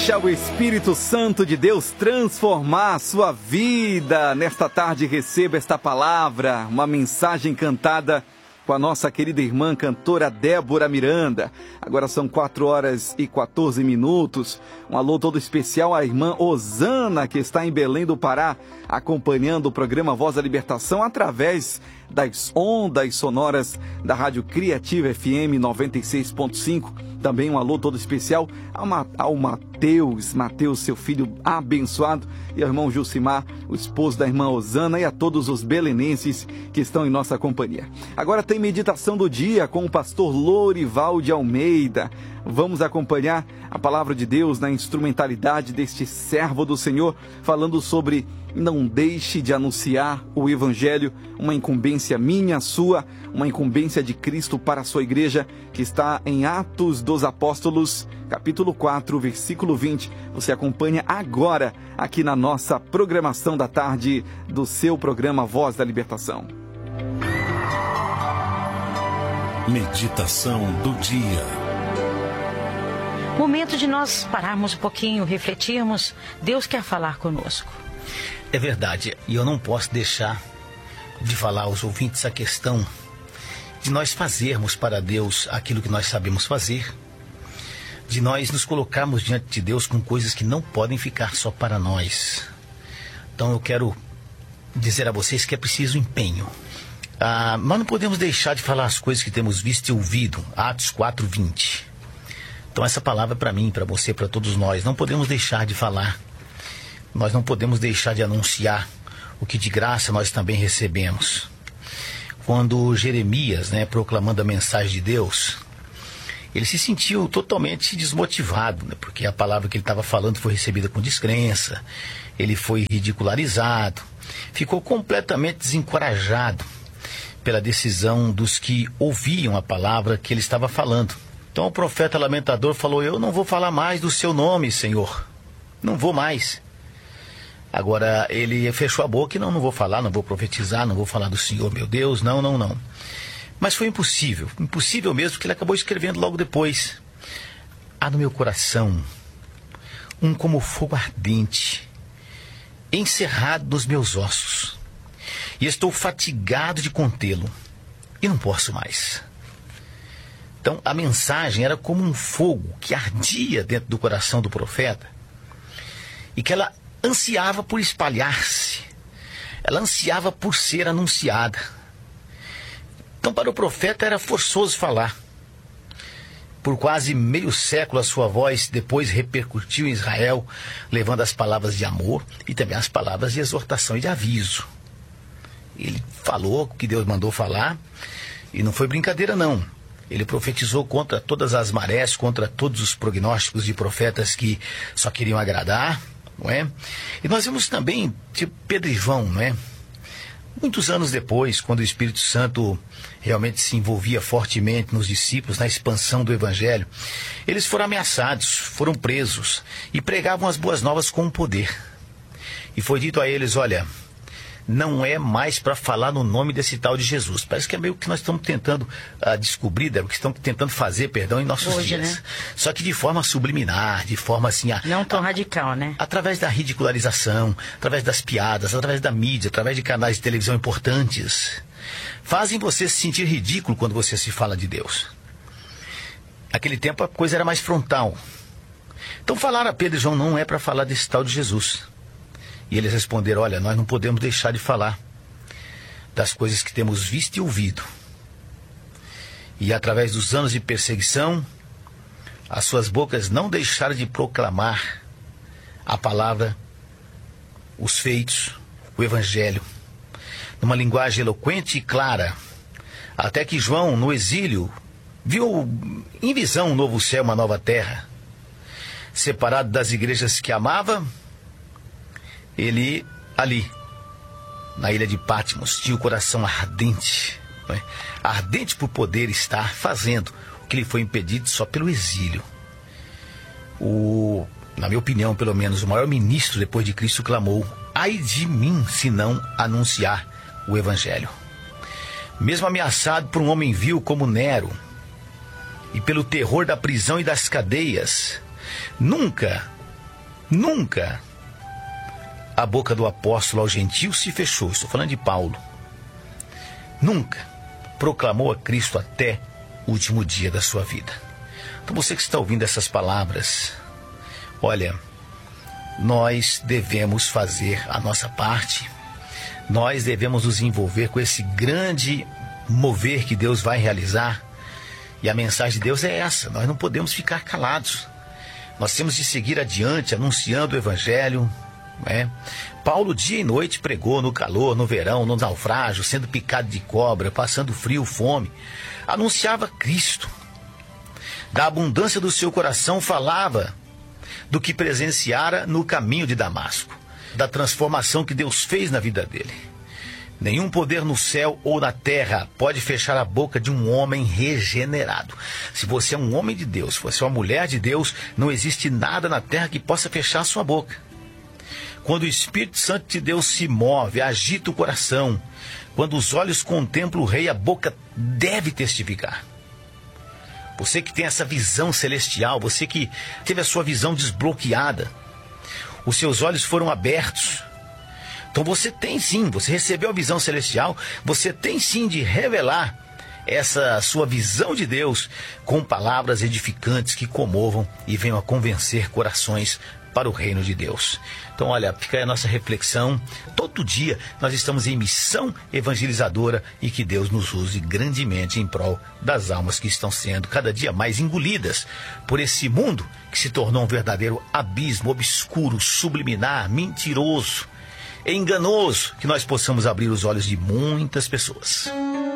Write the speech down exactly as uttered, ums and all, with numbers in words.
Deixa o Espírito Santo de Deus transformar a sua vida. Nesta tarde receba esta palavra, uma mensagem cantada com a nossa querida irmã cantora Débora Miranda. Agora são quatro horas e quatorze minutos. Um alô todo especial à irmã Osana, que está em Belém do Pará, acompanhando o programa Voz da Libertação através das ondas sonoras da Rádio Criativa F M noventa e seis ponto cinco. Também um alô todo especial ao Mateus, Mateus, seu filho abençoado, e ao irmão Jucimar, o esposo da irmã Osana, e a todos os belenenses que estão em nossa companhia. Agora tem meditação do dia com o pastor Lorival de Almeida. Vamos acompanhar a palavra de Deus na instrumentalidade deste servo do Senhor, falando sobre não deixe de anunciar o Evangelho, uma incumbência minha, sua, uma incumbência de Cristo para a sua igreja, que está em Atos dos Apóstolos, capítulo quatro, versículo vinte. Você acompanha agora aqui na nossa programação da tarde do seu programa Voz da Libertação. Meditação do dia. Momento de nós pararmos um pouquinho, refletirmos. Deus quer falar conosco. É verdade, e eu não posso deixar de falar aos ouvintes a questão de nós fazermos para Deus aquilo que nós sabemos fazer, de nós nos colocarmos diante de Deus com coisas que não podem ficar só para nós. Então eu quero dizer a vocês que é preciso empenho. Ah, nós não podemos deixar de falar as coisas que temos visto e ouvido. Atos quatro, vinte. Então essa palavra é para mim, para você, para todos nós. Não podemos deixar de falar. Nós não podemos deixar de anunciar o que de graça nós também recebemos. Quando Jeremias, né, proclamando a mensagem de Deus, ele se sentiu totalmente desmotivado, né, porque a palavra que ele estava falando foi recebida com descrença, ele foi ridicularizado, ficou completamente desencorajado pela decisão dos que ouviam a palavra que ele estava falando. Então o profeta lamentador falou: eu não vou falar mais do seu nome, Senhor, não vou mais. Agora ele fechou a boca e não, não vou falar, não vou profetizar, não vou falar do Senhor, meu Deus, não, não, não. Mas foi impossível, impossível mesmo, que ele acabou escrevendo logo depois. Há no meu coração um como fogo ardente, encerrado nos meus ossos, e estou fatigado de contê-lo, e não posso mais. Então a mensagem era como um fogo que ardia dentro do coração do profeta, e que ela ansiava por espalhar-se, ela ansiava por ser anunciada. Então para o profeta era forçoso falar. Por quase meio século a sua voz depois repercutiu em Israel, levando as palavras de amor e também as palavras de exortação e de aviso. Ele falou o que Deus mandou falar, e não foi brincadeira não. Ele profetizou contra todas as marés, contra todos os prognósticos de profetas que só queriam agradar, não é? E nós vemos também, tipo Pedro e João, não é? Muitos anos depois, quando o Espírito Santo realmente se envolvia fortemente nos discípulos, na expansão do Evangelho, eles foram ameaçados, foram presos e pregavam as boas novas com poder. E foi dito a eles: olha, não é mais para falar no nome desse tal de Jesus. Parece que é meio que nós estamos tentando uh, descobrir, é o que estamos tentando fazer, perdão, em nossos Hoje, dias. né? Só que de forma subliminar, de forma assim... A, Não tão a, radical, né? Através da ridicularização, através das piadas, através da mídia, através de canais de televisão importantes. Fazem você se sentir ridículo quando você se fala de Deus. Naquele tempo a coisa era mais frontal. Então falar a Pedro e João não é para falar desse tal de Jesus. E eles responderam: olha, nós não podemos deixar de falar das coisas que temos visto e ouvido. E através dos anos de perseguição, as suas bocas não deixaram de proclamar a palavra, os feitos, o Evangelho, numa linguagem eloquente e clara, até que João, no exílio, viu em visão um novo céu, uma nova terra. Separado das igrejas que amava, ele, ali, na ilha de Patmos, tinha o coração ardente, não é? Ardente por poder estar fazendo o que lhe foi impedido só pelo exílio. O, na minha opinião, pelo menos, o maior ministro depois de Cristo clamou: ai de mim, se não anunciar o Evangelho. Mesmo ameaçado por um homem vil como Nero, e pelo terror da prisão e das cadeias, nunca Nunca a boca do apóstolo aos gentios se fechou. Estou falando de Paulo. Nunca proclamou a Cristo até o último dia da sua vida. Então você que está ouvindo essas palavras, olha, nós devemos fazer a nossa parte. Nós devemos nos envolver com esse grande mover que Deus vai realizar. E a mensagem de Deus é essa: nós não podemos ficar calados. Nós temos de seguir adiante, anunciando o Evangelho. É. Paulo dia e noite pregou no calor, no verão, no naufrágio, sendo picado de cobra, passando frio, fome. Anunciava Cristo. Da abundância do seu coração falava do que presenciara no caminho de Damasco, da transformação que Deus fez na vida dele. Nenhum poder no céu ou na terra pode fechar a boca de um homem regenerado. Se você é um homem de Deus, se você é uma mulher de Deus, não existe nada na terra que possa fechar a sua boca. Quando o Espírito Santo de Deus se move, agita o coração, quando os olhos contemplam o Rei, a boca deve testificar. Você que tem essa visão celestial, você que teve a sua visão desbloqueada, os seus olhos foram abertos. Então você tem sim, você recebeu a visão celestial, você tem sim de revelar essa sua visão de Deus com palavras edificantes que comovam e venham a convencer corações para o reino de Deus. Então olha, fica aí a nossa reflexão. Todo dia nós estamos em missão evangelizadora e que Deus nos use grandemente em prol das almas que estão sendo cada dia mais engolidas por esse mundo que se tornou um verdadeiro abismo obscuro, subliminar, mentiroso, enganoso. Que nós possamos abrir os olhos de muitas pessoas.